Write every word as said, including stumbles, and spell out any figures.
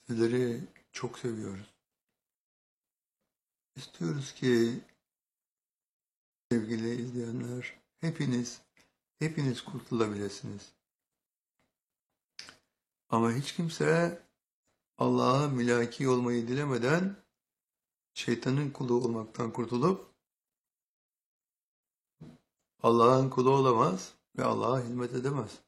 Sizleri çok seviyoruz. İstiyoruz ki sevgili izleyenler, hepiniz, hepiniz kurtulabilirsiniz. Ama hiç kimse Allah'a mülaki olmayı dilemeden şeytanın kulu olmaktan kurtulup Allah'ın kulu olamaz ve Allah'a hizmet edemez.